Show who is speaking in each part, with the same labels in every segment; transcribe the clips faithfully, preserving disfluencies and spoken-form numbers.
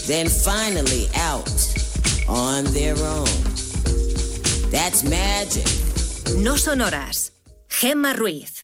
Speaker 1: then finally out on their own. That's magic.
Speaker 2: No son horas. Gemma Ruiz.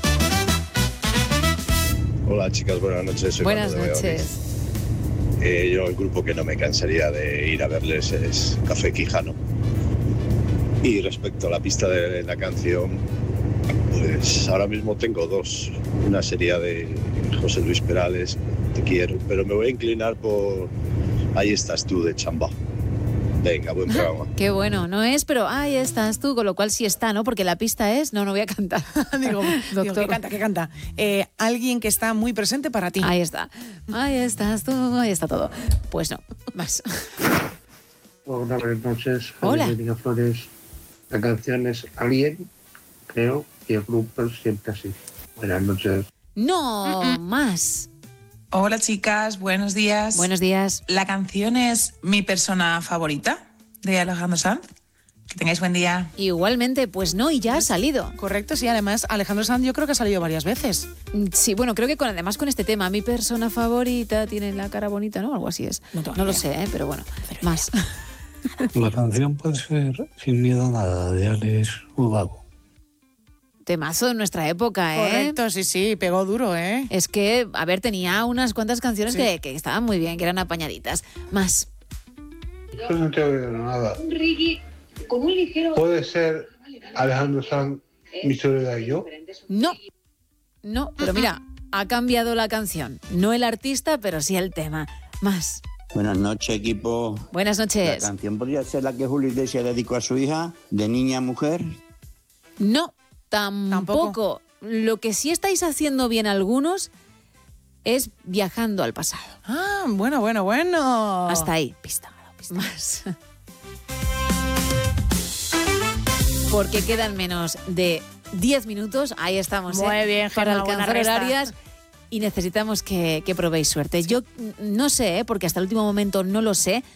Speaker 3: Hola chicas, buenas noches. Soy
Speaker 4: Buenas
Speaker 3: Manu de
Speaker 4: noches.
Speaker 3: Eh, yo el grupo que no me cansaría de ir a verles es Café Quijano. Y respecto a la pista de la canción, pues ahora mismo tengo dos. Una sería de José Luis Perales, Te quiero, pero me voy a inclinar por Ahí estás tú, de Chambá. Venga, buen programa.
Speaker 4: Qué bueno, no es, pero ahí estás tú, con lo cual sí está, ¿no? Porque la pista es, no, no voy a cantar.
Speaker 5: digo,
Speaker 4: Doctor.
Speaker 5: digo, ¿qué canta, qué canta? Eh, alguien que está muy presente para ti.
Speaker 4: Ahí está. Ahí estás tú, ahí está todo. Pues no, más.
Speaker 6: Hola, buenas noches.
Speaker 4: Hola.
Speaker 6: Javier Flores. La canción es Alien, creo, y el grupo es Siempre Así. Buenas noches.
Speaker 4: No, Mm-mm. más.
Speaker 7: Hola chicas, buenos días.
Speaker 4: Buenos días.
Speaker 7: La canción es Mi persona favorita, de Alejandro Sanz. Que tengáis buen día.
Speaker 4: Igualmente, pues no, y ya ha salido.
Speaker 5: Correcto, sí, además Alejandro Sanz yo creo que ha salido varias veces.
Speaker 4: Sí, bueno, creo que con, además con este tema, mi persona favorita tiene la cara bonita, ¿no? Algo así es.
Speaker 5: No,
Speaker 4: no lo sé, ¿eh? Pero bueno, pero más.
Speaker 8: La canción puede ser Sin miedo a nada, de Alex Ubago.
Speaker 4: Temazo de nuestra época, ¿eh?
Speaker 5: Correcto, sí, sí, pegó duro, ¿eh?
Speaker 4: Es que, a ver, tenía unas cuantas canciones
Speaker 5: Sí.
Speaker 4: que, que estaban muy bien, que eran apañaditas. Más.
Speaker 6: Yo no te oído nada.
Speaker 9: Un reggae con un ligero...
Speaker 6: Puede ser Alejandro Sanz, Mi soledad y yo.
Speaker 4: No, no, pero mira, ha cambiado la canción. No el artista, pero sí el tema. Más.
Speaker 10: Buenas noches, equipo.
Speaker 4: Buenas
Speaker 10: La
Speaker 4: noches.
Speaker 10: canción podría ser la que Julio Iglesias dedicó a su hija, de niña a mujer.
Speaker 4: No, tampoco.
Speaker 5: Tampoco.
Speaker 4: Lo que sí estáis haciendo bien algunos es viajando al pasado.
Speaker 5: Ah, bueno, bueno, bueno.
Speaker 4: Hasta ahí. Pista, pista. Más. Porque quedan menos de diez minutos. Ahí estamos,
Speaker 5: Muy
Speaker 4: ¿eh?
Speaker 5: bien,
Speaker 4: Para
Speaker 5: Gemma, buena
Speaker 4: alcanzar
Speaker 5: resta.
Speaker 4: horarias. Y necesitamos que, que probéis suerte. Yo no sé, ¿eh? Porque hasta el último momento no lo sé,